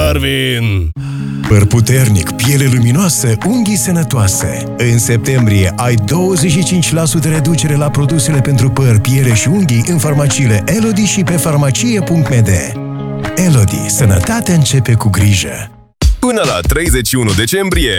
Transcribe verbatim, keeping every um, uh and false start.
Darwin! Păr puternic, piele luminoasă, unghii sănătoase. În septembrie ai douăzeci și cinci la sută reducere la produsele pentru păr, piele și unghii în farmaciile Elodie și pe farmacie punct m d. Elodie. Sănătatea începe cu grijă. Până la treizeci și unu decembrie,